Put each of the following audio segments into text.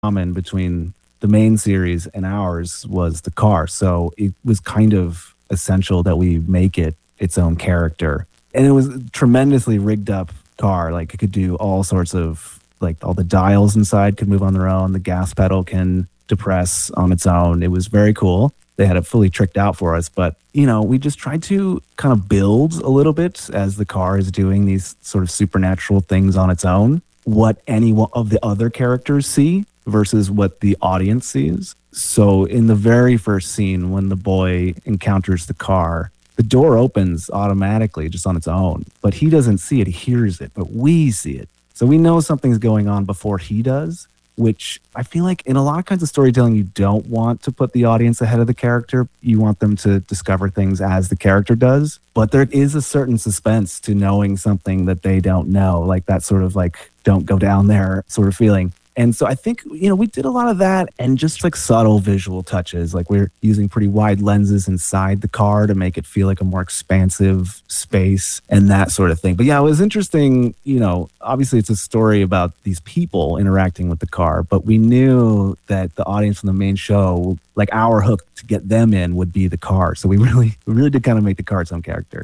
common between the main series and ours was the car. So it was kind of essential that we make it its own character. And it was a tremendously rigged up car. Like it could do all sorts of, like all the dials inside could move on their own. The gas pedal can depress on its own. It was very cool. They had it fully tricked out for us. But, we just tried to kind of build a little bit as the car is doing these sort of supernatural things on its own, what any one of the other characters see versus what the audience sees. So in the very first scene, when the boy encounters the car, the door opens automatically just on its own, but he doesn't see it. He hears it, but we see it. So we know something's going on before he does, which I feel like in a lot of kinds of storytelling, you don't want to put the audience ahead of the character. You want them to discover things as the character does. But there is a certain suspense to knowing something that they don't know, like that sort of like, don't go down there sort of feeling. And so I think, we did a lot of that and just like subtle visual touches. Like we're using pretty wide lenses inside the car to make it feel like a more expansive space and that sort of thing. But yeah, it was interesting. Obviously it's a story about these people interacting with the car, but we knew that the audience from the main show, like our hook to get them in would be the car. So we really did kind of make the car its own character.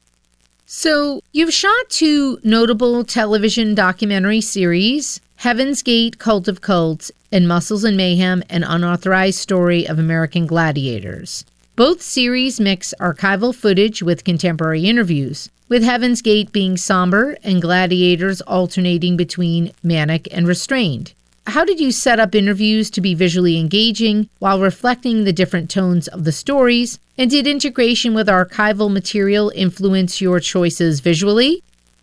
So you've shot 2 notable television documentary series, Heaven's Gate, Cult of Cults, and Muscles and Mayhem, An Unauthorized Story of American Gladiators. Both series mix archival footage with contemporary interviews, with Heaven's Gate being somber and Gladiators alternating between manic and restrained. How did you set up interviews to be visually engaging while reflecting the different tones of the stories? And did integration with archival material influence your choices visually?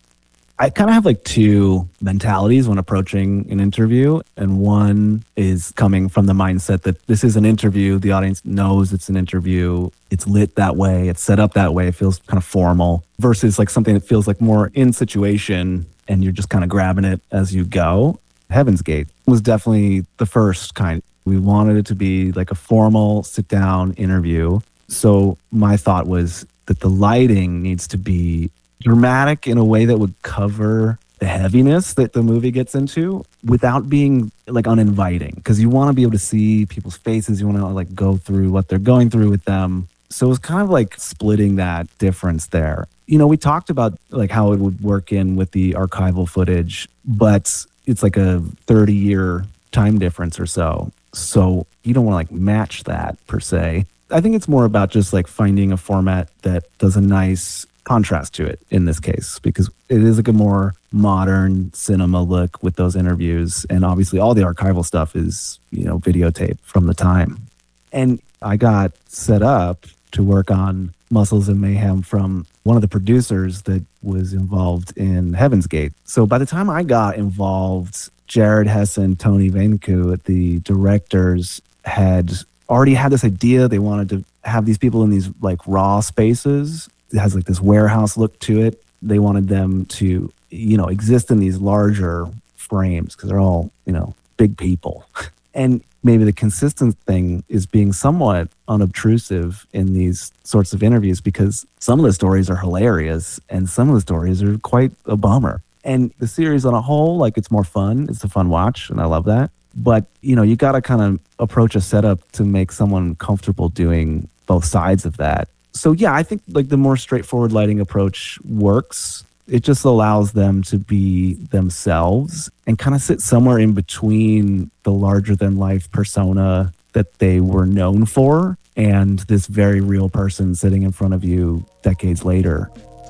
I kind of have like 2 mentalities when approaching an interview. And one is coming from the mindset that this is an interview. The audience knows it's an interview. It's lit that way. It's set up that way. It feels kind of formal versus like something that feels like more in situation and you're just kind of grabbing it as you go. Heaven's Gate was definitely the first kind. We wanted it to be like a formal sit-down interview. So my thought was that the lighting needs to be dramatic in a way that would cover the heaviness that the movie gets into without being like uninviting, because you want to be able to see people's faces. You want to like go through what they're going through with them. So it was kind of like splitting that difference there. We talked about like how it would work in with the archival footage, but it's like a 30-year time difference or so. So you don't want to like match that per se. I think it's more about just like finding a format that does a nice contrast to it in this case, because it is like a more modern cinema look with those interviews. And obviously all the archival stuff is, videotape from the time. And I got set up to work on Muscles and Mayhem from one of the producers that was involved in Heaven's Gate. So by the time I got involved, Jared Hess and Tony Vanku, the directors, had already had this idea. They wanted to have these people in these like raw spaces. It has like this warehouse look to it. They wanted them to, exist in these larger frames because they're all, big people. And maybe the consistent thing is being somewhat unobtrusive in these sorts of interviews, because some of the stories are hilarious and some of the stories are quite a bummer. And the series on a whole, like, it's more fun. It's a fun watch, and I love that. But, you got to kind of approach a setup to make someone comfortable doing both sides of that. So, yeah, I think, like, the more straightforward lighting approach works. It just allows them to be themselves and kind of sit somewhere in between the larger-than-life persona that they were known for and this very real person sitting in front of you decades later.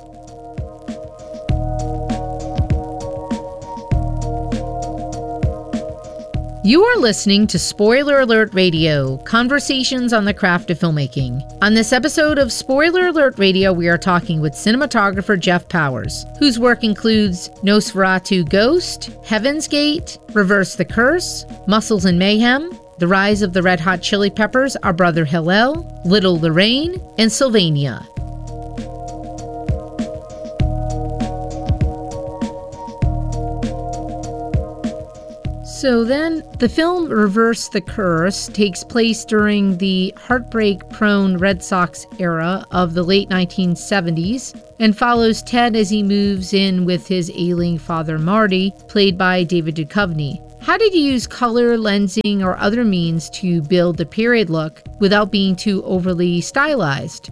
You are listening to Spoiler Alert Radio, conversations on the craft of filmmaking. On this episode of Spoiler Alert Radio, we are talking with cinematographer Jeff Powers, whose work includes Nosferatu Ghost, Heaven's Gate, Reverse the Curse, Muscles and Mayhem, The Rise of the Red Hot Chili Peppers, Our Brother Hillel, Little Lorraine, and Sylvania. So then, the film Reverse the Curse takes place during the heartbreak-prone Red Sox era of the late 1970s and follows Ted as he moves in with his ailing father Marty, played by David Duchovny. How did you use color, lensing, or other means to build the period look without being too overly stylized?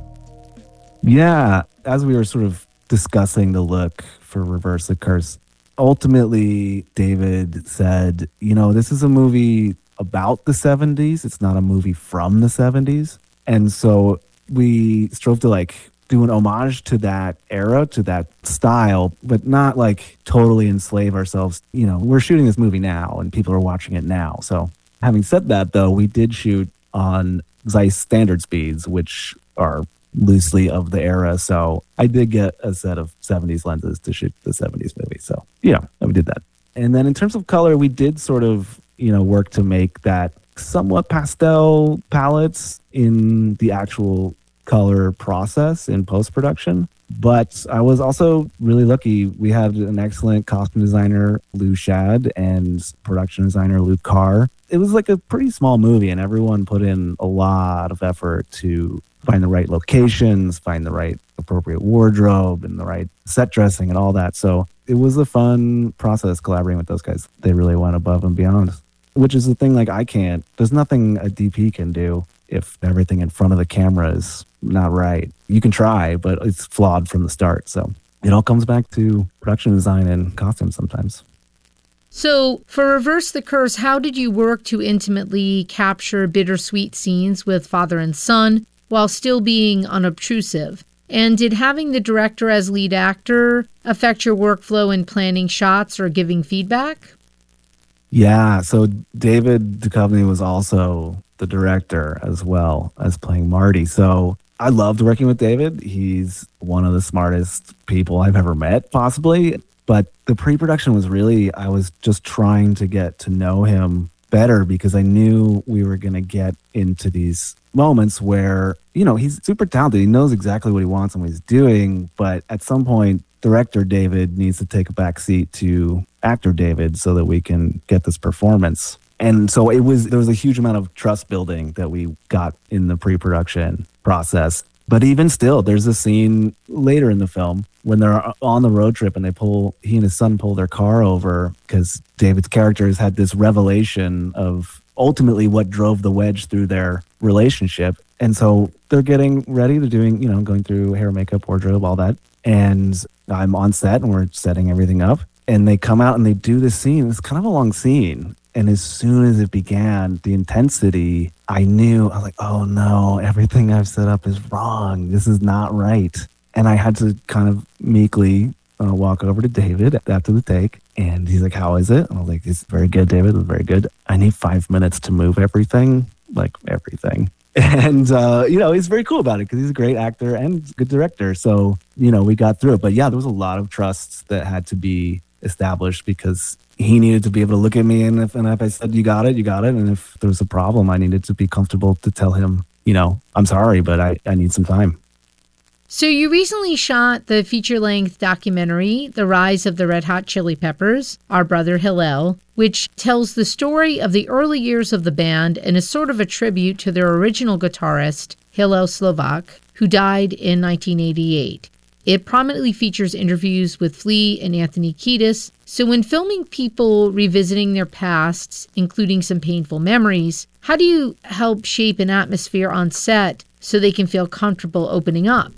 Yeah, as we were sort of discussing the look for Reverse the Curse, ultimately David said, this is a movie about the 70s. It's not a movie from the 70s. And so we strove to do an homage to that era, to that style, but not totally enslave ourselves. We're shooting this movie now and people are watching it now. So having said that, though, we did shoot on Zeiss standard speeds, which are loosely of the era. So I did get a set of 70s lenses to shoot the 70s movie. So, we did that. And then in terms of color, we did sort of, work to make that somewhat pastel palettes in the actual color process in post-production. But I was also really lucky. We had an excellent costume designer, Lou Shad, and production designer, Luke Carr. It was a pretty small movie, and everyone put in a lot of effort to find the right locations, find the right appropriate wardrobe, and the right set dressing and all that. So it was a fun process collaborating with those guys. They really went above and beyond, which is the thing there's nothing a DP can do if everything in front of the camera is not right. You can try, but it's flawed from the start. So it all comes back to production design and costumes sometimes. So for Reverse the Curse, how did you work to intimately capture bittersweet scenes with father and son while still being unobtrusive? And did having the director as lead actor affect your workflow in planning shots or giving feedback? Yeah, so David Duchovny was also the director as well as playing Marty. So I loved working with David. He's one of the smartest people I've ever met, possibly. But the pre-production was really, I was just trying to get to know him better because I knew we were going to get into these moments where, he's super talented. He knows exactly what he wants and what he's doing. But at some point, director David needs to take a back seat to actor David so that we can get this performance. And so there was a huge amount of trust building that we got in the pre-production process. But even still, there's a scene later in the film when they're on the road trip and he and his son pull their car over because David's character has had this revelation of ultimately what drove the wedge through their relationship. And so they're getting ready. They're doing, going through hair, makeup, wardrobe, all that. And I'm on set and we're setting everything up. And they come out and they do this scene. It's kind of a long scene. And as soon as it began, the intensity, I was like, oh no, everything I've set up is wrong. This is not right. And I had to kind of meekly walk over to David after the take. And he's like, how is it? And I was like, it's very good, David. It's very good. I need 5 minutes to move everything, like everything. And, he's very cool about it because he's a great actor and good director. So, we got through it. But yeah, there was a lot of trust that had to be established because he needed to be able to look at me and if I said, you got it. And if there was a problem, I needed to be comfortable to tell him, I'm sorry, but I need some time. So you recently shot the feature-length documentary, The Rise of the Red Hot Chili Peppers, Our Brother Hillel, which tells the story of the early years of the band and is sort of a tribute to their original guitarist, Hillel Slovak, who died in 1988. It prominently features interviews with Flea and Anthony Kiedis. So when filming people revisiting their pasts, including some painful memories, how do you help shape an atmosphere on set so they can feel comfortable opening up?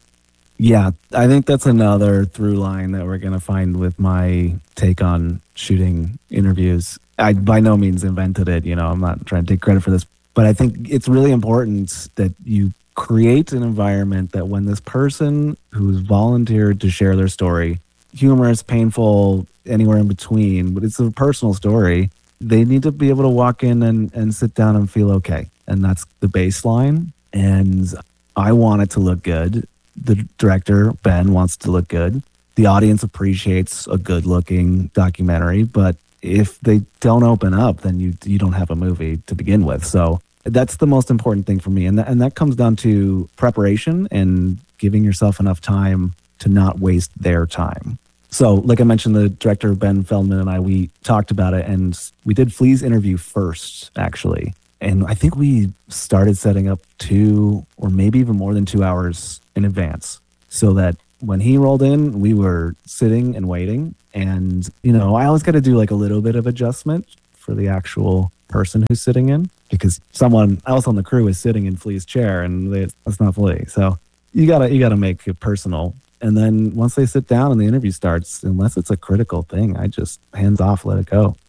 Yeah, I think that's another through line that we're going to find with my take on shooting interviews. I by no means invented it, I'm not trying to take credit for this, but I think it's really important that you create an environment that when this person who's volunteered to share their story, humorous, painful, anywhere in between, but it's a personal story, they need to be able to walk in and sit down and feel okay. And that's the baseline. And I want it to look good. The director, Ben, wants to look good. The audience appreciates a good-looking documentary, but if they don't open up, then you don't have a movie to begin with. So that's the most important thing for me. And that comes down to preparation and giving yourself enough time to not waste their time. So like I mentioned, the director, Ben Feldman, and we talked about it, and we did Flea's interview first, actually. And I think we started setting up 2 or maybe even more than 2 hours in advance so that when he rolled in, we were sitting and waiting And, I always got to do like a little bit of adjustment for the actual person who's sitting in, because someone else on the crew is sitting in Flea's chair and that's not Flea. So you gotta make it personal. And then once they sit down and the interview starts, unless it's a critical thing, I just hands off, let it go.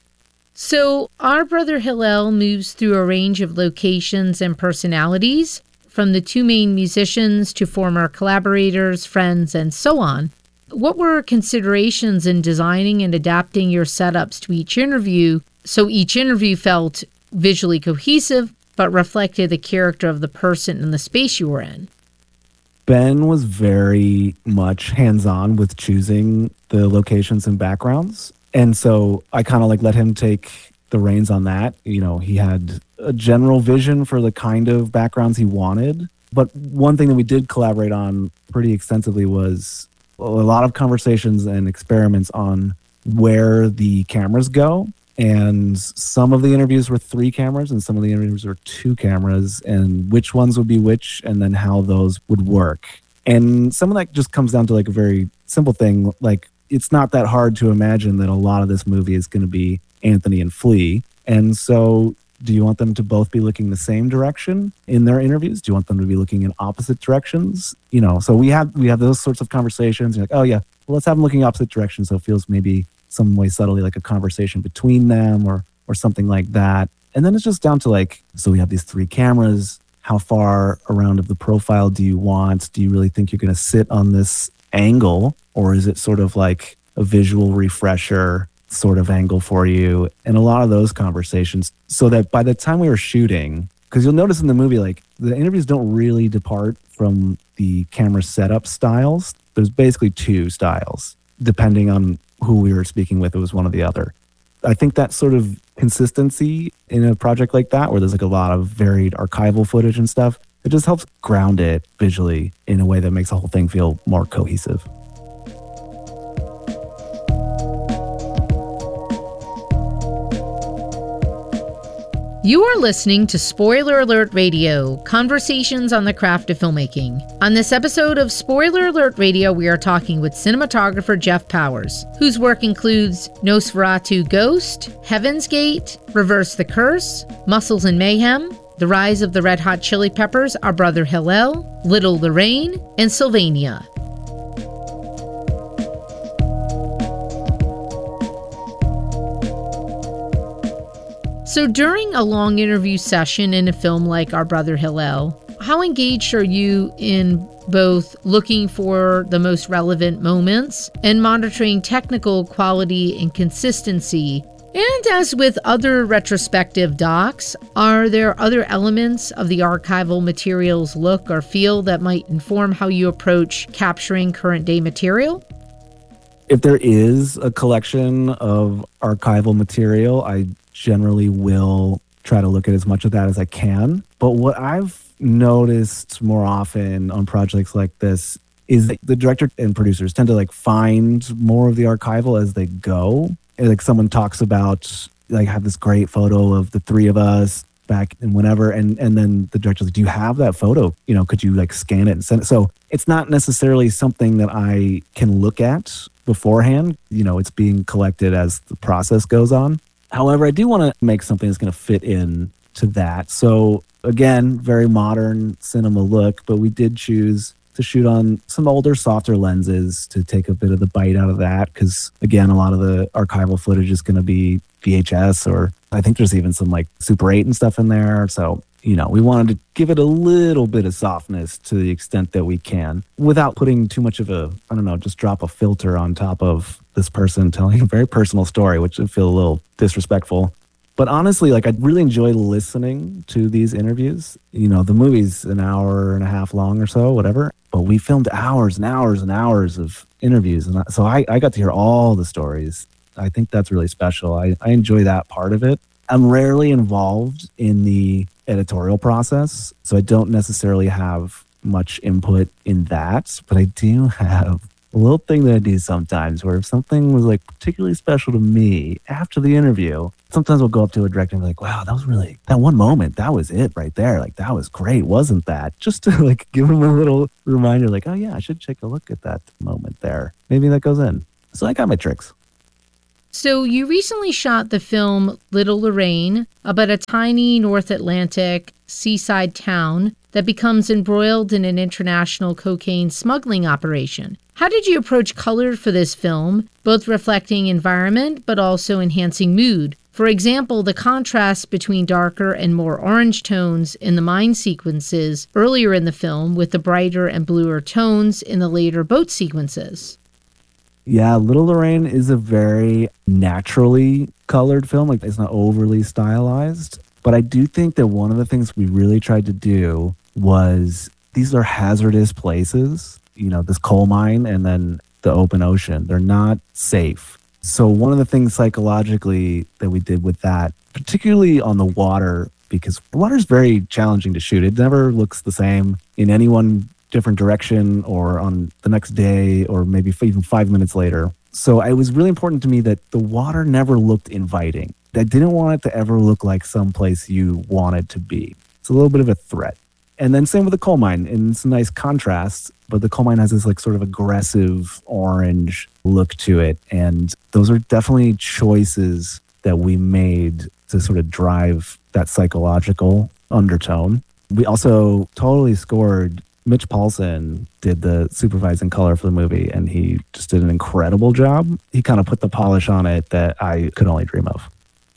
So our brother Hillel moves through a range of locations and personalities, from the two main musicians to former collaborators, friends, and so on. What were considerations in designing and adapting your setups to each interview so each interview felt visually cohesive but reflected the character of the person and the space you were in? Ben was very much hands-on with choosing the locations and backgrounds. And so I kind of like let him take the reins on that. He had a general vision for the kind of backgrounds he wanted. But one thing that we did collaborate on pretty extensively was a lot of conversations and experiments on where the cameras go. And some of the interviews were 3 cameras and some of the interviews were 2 cameras, and which ones would be which and then how those would work. And some of that just comes down to like a very simple thing. Like, it's not that hard to imagine that a lot of this movie is going to be Anthony and Flea. And so do you want them to both be looking the same direction in their interviews? Do you want them to be looking in opposite directions? So we have those sorts of conversations. You're like, oh yeah, well, let's have them looking opposite directions. So it feels maybe some way subtly like a conversation between them or something like that. And then it's just down to like, so we have these 3 cameras. How far around of the profile do you want? Do you really think you're going to sit on this angle? Or is it sort of like a visual refresher sort of angle for you? And a lot of those conversations, so that by the time we were shooting, because you'll notice in the movie, like the interviews don't really depart from the camera setup styles. There's basically 2 styles, depending on who we were speaking with. It was one or the other. I think that sort of consistency in a project like that, where there's like a lot of varied archival footage and stuff, it just helps ground it visually in a way that makes the whole thing feel more cohesive. You are listening to Spoiler Alert Radio, conversations on the craft of filmmaking. On this episode of Spoiler Alert Radio, we are talking with cinematographer Jeff Powers, whose work includes Nosferatu Ghost, Heaven's Gate, Reverse the Curse, Muscles and Mayhem, The Rise of the Red Hot Chili Peppers, Our Brother Hillel, Little Lorraine, and Sylvania. So during a long interview session in a film like Our Brother Hillel, how engaged are you in both looking for the most relevant moments and monitoring technical quality and consistency? And as with other retrospective docs, are there other elements of the archival material's look or feel that might inform how you approach capturing current day material? If there is a collection of archival material, I generally will try to look at as much of that as I can. But what I've noticed more often on projects like this is that the director and producers tend to like find more of the archival as they go. And like someone talks about, like, have this great photo of the 3 of us back in whenever, and then the director's like, do you have that photo? Could you like scan it and send it? So it's not necessarily something that I can look at beforehand. It's being collected as the process goes on. However, I do want to make something that's going to fit in to that. So again, very modern cinema look, but we did choose to shoot on some older, softer lenses to take a bit of the bite out of that. Because again, a lot of the archival footage is going to be VHS, or I think there's even some like Super 8 and stuff in there. So, we wanted to give it a little bit of softness to the extent that we can without putting too much of just drop a filter on top of this person telling a very personal story, which would feel a little disrespectful. But honestly, like, I really enjoy listening to these interviews. The movie's an hour and a half long or so, whatever. But we filmed hours and hours and hours of interviews. And so I got to hear all the stories. I think that's really special. I enjoy that part of it. I'm rarely involved in the editorial process, so I don't necessarily have much input in that. But I do have a little thing that I do sometimes where if something was like particularly special to me after the interview, sometimes we'll go up to a director and be like, wow, that was really, that one moment, that was it right there. Like, that was great, wasn't that? Just to like give them a little reminder, like, oh yeah, I should take a look at that moment there. Maybe that goes in. So I got my tricks. So you recently shot the film Little Lorraine about a tiny North Atlantic seaside town that becomes embroiled in an international cocaine smuggling operation. How did you approach color for this film, both reflecting environment but also enhancing mood? For example, the contrast between darker and more orange tones in the mine sequences earlier in the film with the brighter and bluer tones in the later boat sequences. Yeah, Little Lorraine is a very naturally colored film. Like, it's not overly stylized. But I do think that one of the things we really tried to do was, these are hazardous places, you know, this coal mine and then the open ocean. They're not safe. So one of the things psychologically that we did with that, particularly on the water, because the water is very challenging to shoot. It never looks the same in any one different direction or on the next day or maybe even 5 minutes later. So it was really important to me that the water never looked inviting. I didn't want it to ever look like someplace you wanted to be. It's a little bit of a threat. And then same with the coal mine, and it's a nice contrast, but the coal mine has this like sort of aggressive orange look to it. And those are definitely choices that we made to sort of drive that psychological undertone. We also totally scored. Mitch Paulson did the supervising color for the movie, and he just did an incredible job. He kind of put the polish on it that I could only dream of.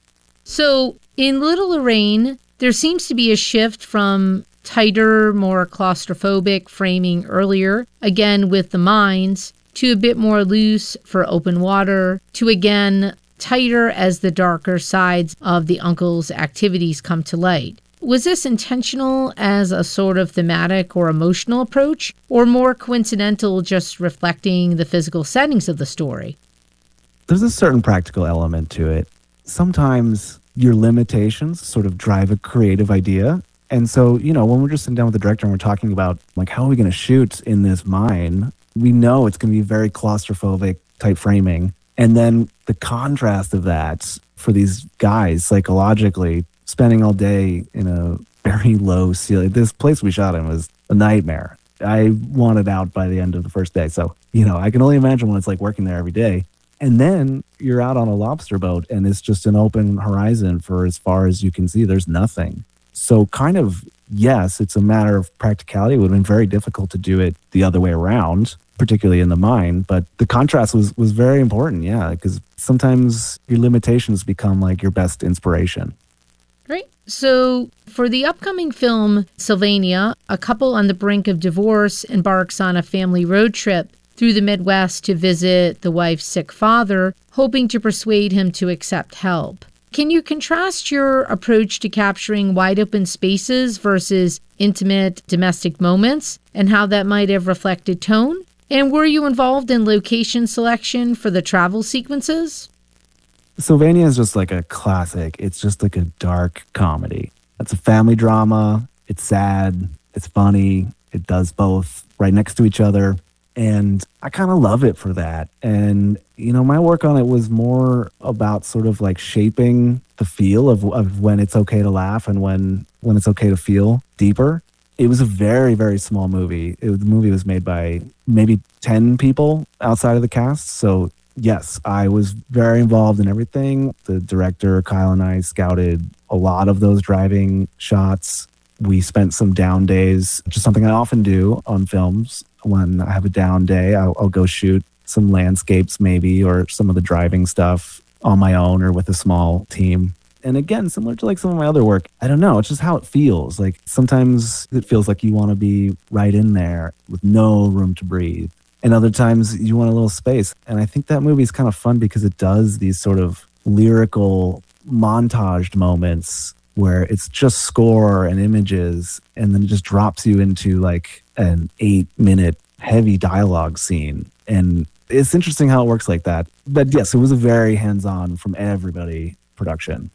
So in Little Lorraine, there seems to be a shift from tighter, more claustrophobic framing earlier, again with the mines, to a bit more loose for open water, to again tighter as the darker sides of the uncle's activities come to light. Was this intentional as a sort of thematic or emotional approach, or more coincidental, just reflecting the physical settings of the story? There's a certain practical element to it. Sometimes your limitations sort of drive a creative idea. And so, you know, when we're just sitting down with the director and we're talking about, like, how are we going to shoot in this mine? We know it's going to be very claustrophobic type framing. And then the contrast of that for these guys psychologically, spending all day in a very low ceiling. This place we shot in was a nightmare. I wanted out by the end of the first day. So, you know, I can only imagine what it's like working there every day. And then you're out on a lobster boat and it's just an open horizon for as far as you can see. There's nothing. So kind of, yes, it's a matter of practicality. It would have been very difficult to do it the other way around, particularly in the mine. But the contrast was very important, yeah, because sometimes your limitations become like your best inspiration. Great. So for the upcoming film, Sylvania, a couple on the brink of divorce embarks on a family road trip through the Midwest to visit the wife's sick father, hoping to persuade him to accept help. Can you contrast your approach to capturing wide open spaces versus intimate domestic moments and how that might have reflected tone? And were you involved in location selection for the travel sequences? Sylvania is just like a classic. It's just like a dark comedy. It's a family drama. It's sad. It's funny. It does both right next to each other. And I kind of love it for that. And, you know, my work on it was more about sort of like shaping the feel of when it's okay to laugh and when it's okay to feel deeper. It was a very, very small movie. The movie was made by maybe 10 people outside of the cast. So yes, I was very involved in everything. The director, Kyle, and I scouted a lot of those driving shots. We spent some down days, which is something I often do on films. When I have a down day, I'll go shoot some landscapes maybe, or some of the driving stuff on my own or with a small team. And again, similar to like some of my other work, I don't know, it's just how it feels. Like sometimes it feels like you want to be right in there with no room to breathe. And other times you want a little space. And I think that movie is kind of fun because it does these sort of lyrical montaged moments where it's just score and images, and then it just drops you into like an 8-minute heavy dialogue scene. And it's interesting how it works like that. But yes, it was a very hands-on from everybody production.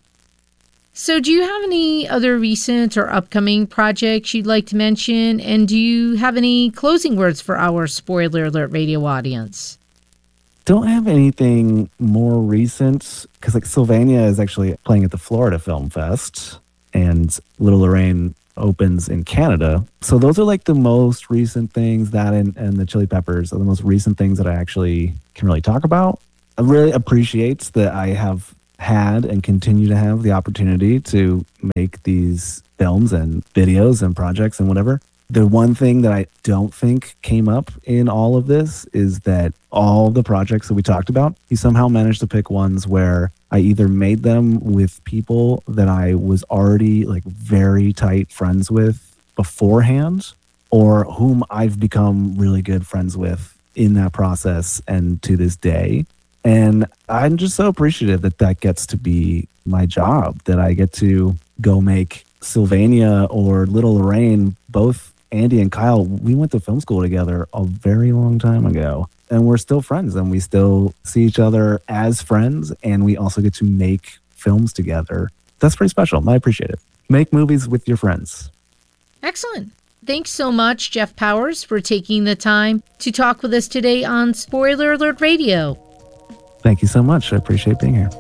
So do you have any other recent or upcoming projects you'd like to mention? And do you have any closing words for our Spoiler Alert radio audience? Don't have anything more recent, because like Sylvania is actually playing at the Florida Film Fest, and Little Lorraine opens in Canada. So those are like the most recent things, that and the Chili Peppers are the most recent things that I actually can really talk about. I really appreciate that I have had and continue to have the opportunity to make these films and videos and projects and whatever. The one thing that I don't think came up in all of this is that all the projects that we talked about, you somehow managed to pick ones where I either made them with people that I was already like very tight friends with beforehand, or whom I've become really good friends with in that process and to this day. And I'm just so appreciative that that gets to be my job, that I get to go make Sylvania or Little Lorraine. Both Andy and Kyle, we went to film school together a very long time ago, and we're still friends, and we still see each other as friends, and we also get to make films together. That's pretty special. I appreciate it. Make movies with your friends. Excellent. Thanks so much, Jeff Powers, for taking the time to talk with us today on Spoiler Alert Radio. Thank you so much. I appreciate being here.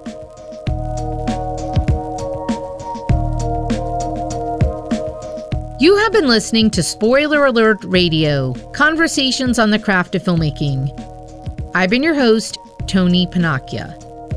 You have been listening to Spoiler Alert Radio, conversations on the craft of filmmaking. I've been your host, Tony Panacchia.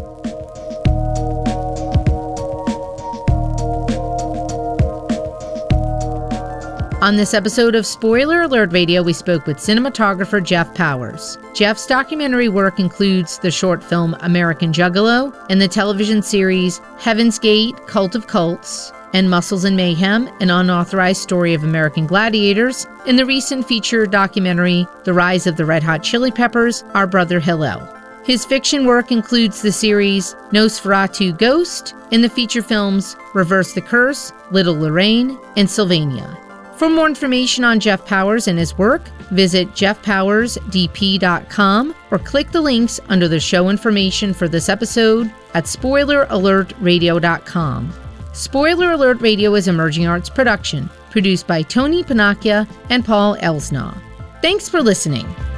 On this episode of Spoiler Alert Radio, we spoke with cinematographer Jeff Powers. Jeff's documentary work includes the short film American Juggalo and the television series Heaven's Gate, Cult of Cults, and Muscles and Mayhem, an unauthorized story of American gladiators, in the recent feature documentary The Rise of the Red Hot Chili Peppers, Our Brother Hillel. His fiction work includes the series Nosferatu Ghost and the feature films Reverse the Curse, Little Lorraine, and Sylvania. For more information on Jeff Powers and his work, visit jeffpowersdp.com or click the links under the show information for this episode at spoileralertradio.com. Spoiler Alert Radio is Emerging Arts production, produced by Tony Panacchia and Paul Elsnaw. Thanks for listening.